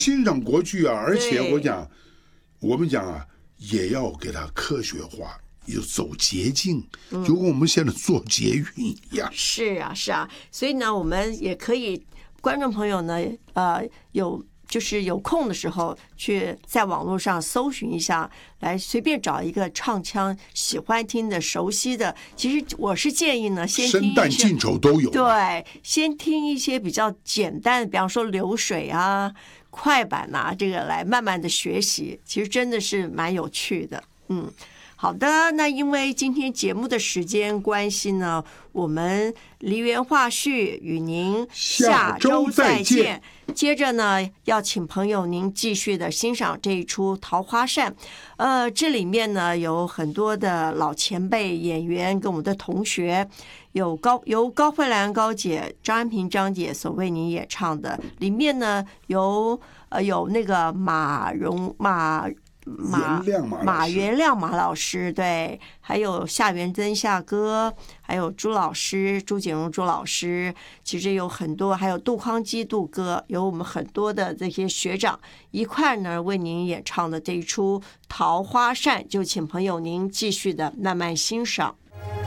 欣赏国剧啊，而且我们讲啊，也要给它科学化，有走捷径，就跟我们现在做捷运一样。 是啊，是啊，所以呢，我们也可以，观众朋友呢，就是有空的时候去在网络上搜寻一下，来随便找一个唱腔喜欢听的、熟悉的。其实我是建议呢，先听生旦净丑都有。 对，先听一些比较简单的，比方说流水啊、快板啊，这个来慢慢的学习，其实真的是蛮有趣的。好的，那因为今天节目的时间关系呢，我们梨园话絮与您下周再见。接着呢，要请朋友您继续的欣赏这一出《桃花扇》。这里面呢有很多的老前辈演员跟我们的同学，由高慧兰高姐、张安平张姐所为您演唱的。里面呢有那个马元亮马老师，对，还有夏元真夏哥，还有朱简荣朱老师，其实有很多，还有杜康基杜哥，有我们很多的这些学长一块呢为您演唱的这一出《桃花扇》，就请朋友您继续的慢慢欣赏。